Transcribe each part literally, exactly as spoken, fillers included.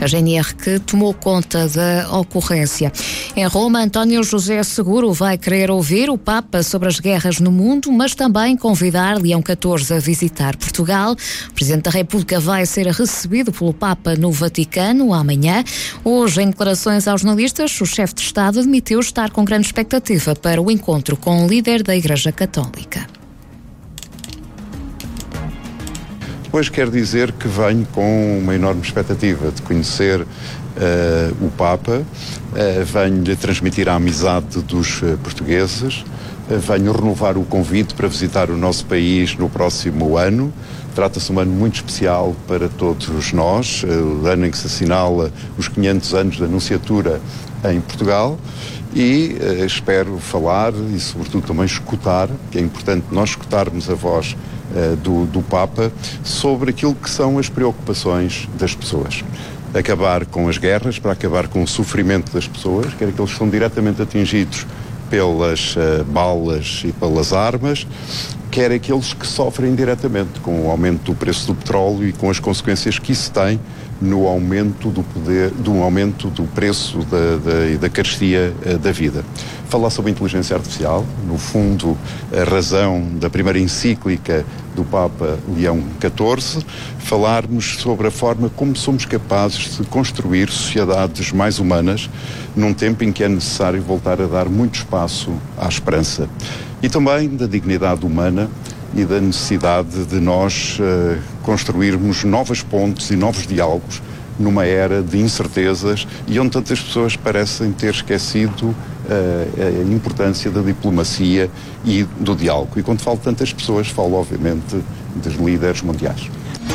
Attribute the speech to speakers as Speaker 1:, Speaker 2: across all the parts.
Speaker 1: A G N R que tomou conta da ocorrência. Em Roma, António José Seguro vai querer ouvir o Papa sobre as guerras no mundo, mas também convidar Leão catorze a visitar Portugal. O Presidente da República vai ser recebido pelo Papa no Vaticano amanhã. Hoje, em declarações aos jornalistas, o chefe de Estado admitiu estar com grande expectativa para o encontro com o líder da Igreja Católica.
Speaker 2: Pois quer dizer que venho com uma enorme expectativa de conhecer uh, o Papa, uh, venho-lhe transmitir a amizade dos uh, portugueses, uh, venho renovar o convite para visitar o nosso país no próximo ano. Trata-se de um ano muito especial para todos nós, uh, o ano em que se assinala os quinhentos anos da Anunciatura em Portugal. E uh, espero falar e, sobretudo, também escutar, que é importante nós escutarmos a voz uh, do, do Papa sobre aquilo que são as preocupações das pessoas. Acabar com as guerras, para acabar com o sofrimento das pessoas, quer aqueles que são diretamente atingidos pelas uh, balas e pelas armas, quer aqueles que sofrem diretamente com o aumento do preço do petróleo e com as consequências que isso tem no aumento do poder, do aumento do preço da, da, da carestia uh, da vida. Falar sobre a inteligência artificial, no fundo, a razão da primeira encíclica do Papa Leão catorze, falarmos sobre a forma como somos capazes de construir sociedades mais humanas num tempo em que é necessário voltar a dar muito espaço à esperança. E também da dignidade humana e da necessidade de nós uh, construirmos novas pontes e novos diálogos numa era de incertezas e onde tantas pessoas parecem ter esquecido uh, a importância da diplomacia e do diálogo. E quando falo de tantas pessoas, falo obviamente dos líderes mundiais.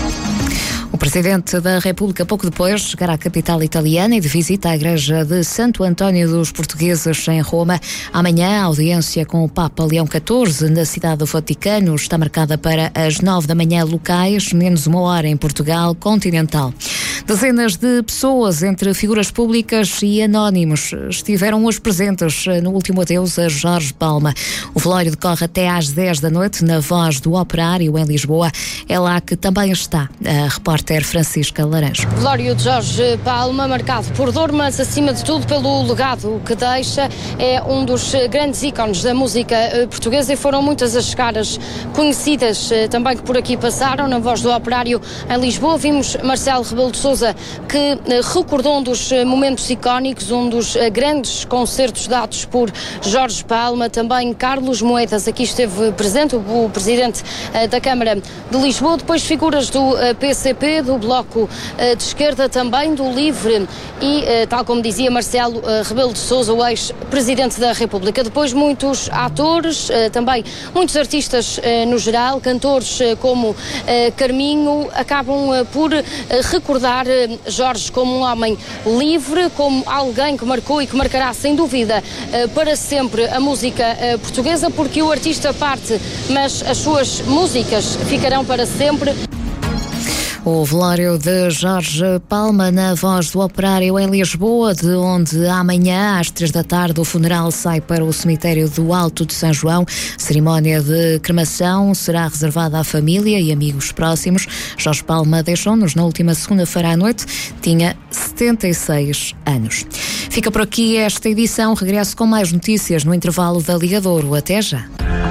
Speaker 1: O Presidente da República, pouco depois, chegará à capital italiana e de visita à Igreja de Santo António dos Portugueses em Roma. Amanhã, a audiência com o Papa Leão catorze na cidade do Vaticano está marcada para as nove da manhã locais, menos uma hora em Portugal continental. Dezenas de pessoas, entre figuras públicas e anónimos, estiveram hoje presentes no último adeus a Jorge Palma. O velório decorre até às dez da noite na Voz do Operário, em Lisboa. É lá que também está a repórter Francisca Laranjo.
Speaker 3: O velório de Jorge Palma, marcado por dor, mas acima de tudo pelo legado que deixa, é um dos grandes ícones da música portuguesa e foram muitas as caras conhecidas também que por aqui passaram. Na Voz do Operário, em Lisboa, vimos Marcelo Rebelo de Sousa, que recordou um dos momentos icónicos, um dos grandes concertos dados por Jorge Palma. Também Carlos Moedas aqui esteve presente, o presidente da Câmara de Lisboa. Depois figuras do P C P, do Bloco de Esquerda, também do Livre e, tal como dizia Marcelo Rebelo de Sousa, o ex-presidente da República. Depois muitos atores, também muitos artistas no geral, cantores como Carminho, acabam por recordar Jorge como um homem livre, como alguém que marcou e que marcará sem dúvida para sempre a música portuguesa, porque o artista parte, mas as suas músicas ficarão para sempre.
Speaker 1: O velório de Jorge Palma na Voz do Operário em Lisboa, de onde amanhã às três da tarde o funeral sai para o cemitério do Alto de São João. A cerimónia de cremação será reservada à família e amigos próximos. Jorge Palma deixou-nos na última segunda-feira à noite, tinha setenta e seis anos. Fica por aqui esta edição, regresso com mais notícias no intervalo da Liga Douro. Até já.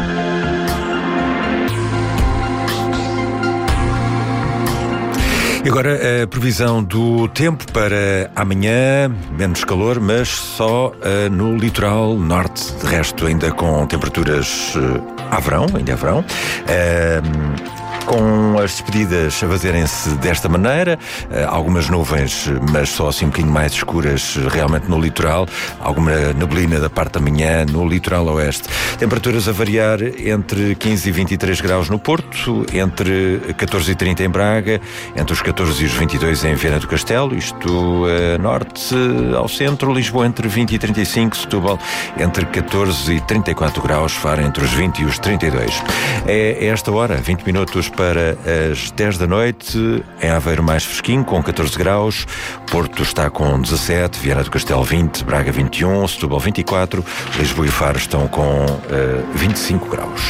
Speaker 4: E agora a previsão do tempo para amanhã, menos calor, mas só uh, no litoral norte, de resto ainda com temperaturas uh, a verão, ainda é verão. Uh, com as despedidas a fazerem-se desta maneira, uh, algumas nuvens, mas só assim um bocadinho mais escuras realmente no litoral, alguma neblina da parte da manhã no litoral oeste. Temperaturas a variar entre quinze e vinte e três graus no Porto, entre catorze e trinta em Braga, entre os catorze e os vinte e dois em Viana do Castelo, isto uh, norte ao centro, Lisboa entre vinte e trinta e cinco, Setúbal entre catorze e trinta e quatro graus, Faro entre os vinte e os trinta e dois. É esta hora, vinte minutos para as dez da noite, em Aveiro mais fresquinho, com catorze graus, Porto está com dezassete, Viana do Castelo vinte, Braga vinte e um, Setúbal vinte e quatro, Lisboa e Faro estão com uh, vinte e cinco graus.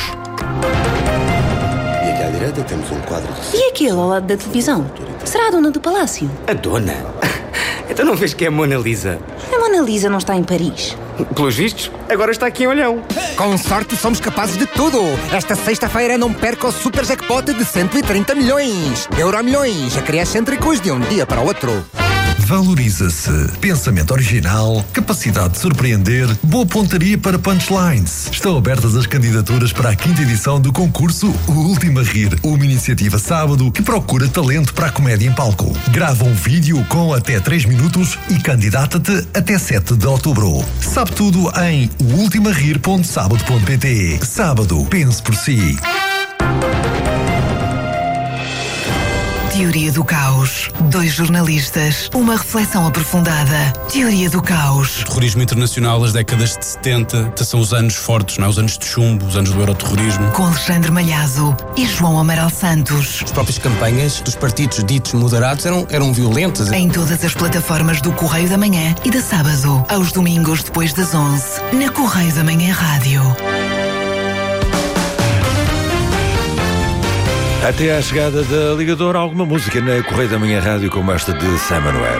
Speaker 5: E aqui à direita temos um quadro de...
Speaker 6: E aquele ao lado da televisão? Será a dona do palácio?
Speaker 5: A dona? Então não vês que é a Mona Lisa?
Speaker 6: A Mona Lisa não está em Paris.
Speaker 5: Pelos vistos, agora está aqui em Olhão.
Speaker 7: Com sorte somos capazes de tudo. Esta sexta-feira não perca o super jackpot de cento e trinta milhões. Euromilhões, a criar excêntricos de um dia para o outro.
Speaker 8: Valoriza-se. Pensamento original, capacidade de surpreender, boa pontaria para punchlines. Estão abertas as candidaturas para a quinta edição do concurso O Último a Rir, uma iniciativa sábado que procura talento para a comédia em palco. Grava um vídeo com até três minutos e candidata-te até sete de outubro. Sabe tudo em o ultimo a rir ponto sábado ponto pt. Sábado, pense por si.
Speaker 9: Teoria do Caos. Dois jornalistas, uma reflexão aprofundada. Teoria do Caos.
Speaker 10: Terrorismo internacional, as décadas de setenta, são os anos fortes, não é? Os anos de chumbo, os anos do euroterrorismo.
Speaker 9: Com Alexandre Malhazo e João Amaral Santos.
Speaker 11: As próprias campanhas dos partidos ditos moderados eram, eram violentas.
Speaker 9: Em todas as plataformas do Correio da Manhã e da Sábado, aos domingos depois das onze, na Correio da Manhã Rádio.
Speaker 4: Até à chegada da Ligador, alguma música na Correio da Manhã Rádio como esta de Sam Manuel.